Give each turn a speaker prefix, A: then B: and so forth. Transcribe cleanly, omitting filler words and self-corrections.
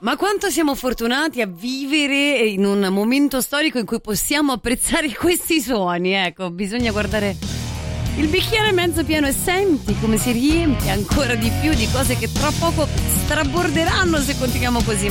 A: Ma quanto siamo fortunati a vivere in un momento storico in cui possiamo apprezzare questi suoni. Ecco, bisogna guardare il bicchiere mezzo pieno e senti come si riempie ancora di più di cose che tra poco straborderanno se continuiamo così.